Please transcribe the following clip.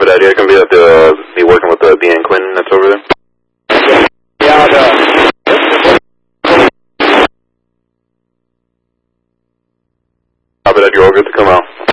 good idea can be to be working with the BN Quinn that's over there? Yeah, Copy that, you're all good to come out.